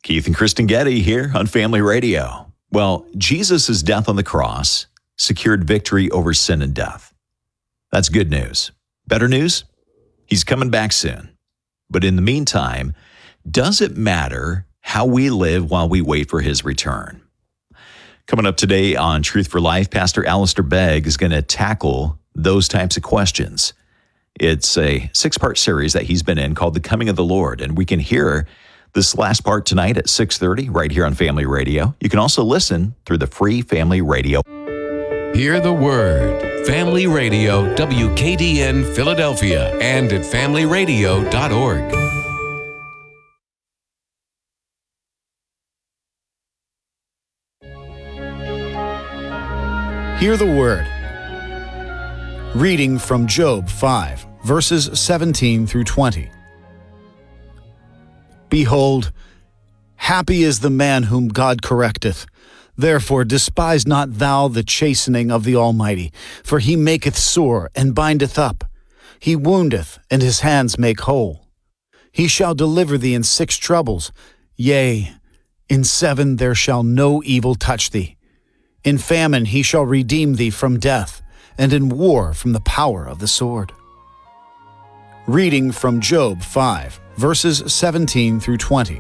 Keith and Kristen Getty here on Family Radio. Well, Jesus' death on the cross secured victory over sin and death. That's good news. Better news? He's coming back soon. But in the meantime, does it matter how we live while we wait for his return? Coming up today on Truth for Life, Pastor Alistair Begg is going to tackle those types of questions. It's a 6-part series that he's been in called The Coming of the Lord, and we can hear this last part tonight at 6:30 right here on Family Radio. You can also listen through the free Family Radio. Hear the Word. Family Radio, WKDN Philadelphia, and at familyradio.org. Hear the Word. Reading from Job 5, verses 17 through 20. Behold, happy is the man whom God correcteth. Therefore despise not thou the chastening of the Almighty, for he maketh sore and bindeth up. He woundeth, and his hands make whole. He shall deliver thee in 6 troubles. Yea, in 7 there shall no evil touch thee. In famine he shall redeem thee from death, and in war from the power of the sword. Reading from Job 5, verses 17 through 20.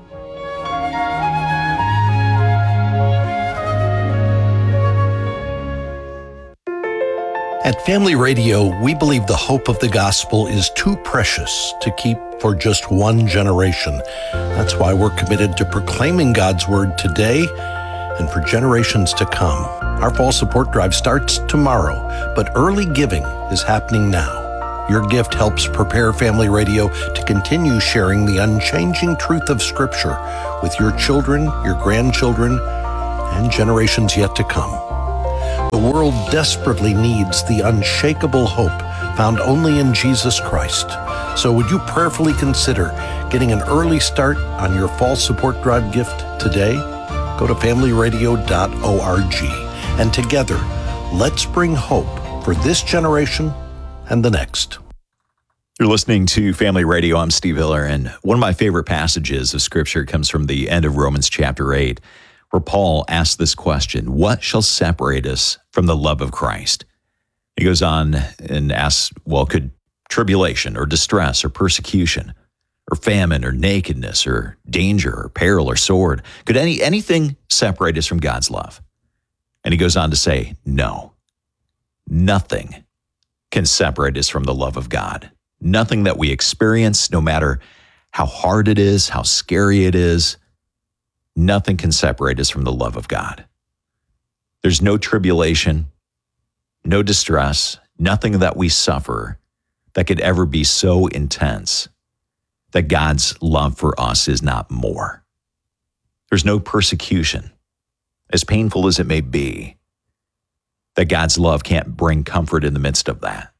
At Family Radio, we believe the hope of the gospel is too precious to keep for just one generation. That's why we're committed to proclaiming God's word today and for generations to come. Our fall support drive starts tomorrow, but early giving is happening now. Your gift helps prepare Family Radio to continue sharing the unchanging truth of Scripture with your children, your grandchildren, and generations yet to come. The world desperately needs the unshakable hope found only in Jesus Christ. So would you prayerfully consider getting an early start on your fall support drive gift today? Go to familyradio.org, and together, let's bring hope for this generation and the next. You're listening to Family Radio. I'm Steve Hiller, and one of my favorite passages of Scripture comes from the end of Romans chapter 8, where Paul asks this question: what shall separate us from the love of Christ? He goes on and asks, well, could tribulation or distress or persecution or famine or nakedness or danger or peril or sword, could anything separate us from God's love? And he goes on to say, no, nothing can separate us from the love of God. Nothing that we experience, no matter how hard it is, how scary it is, nothing can separate us from the love of God. There's no tribulation, no distress, nothing that we suffer that could ever be so intense that God's love for us is not more. There's no persecution, as painful as it may be, that God's love can't bring comfort in the midst of that.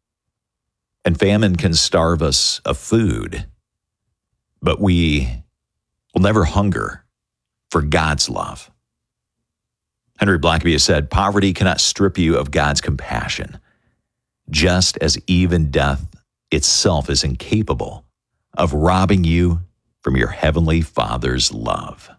And famine can starve us of food, but we will never hunger for God's love. Henry Blackaby has said, poverty cannot strip you of God's compassion, just as even death itself is incapable of robbing you from your heavenly Father's love.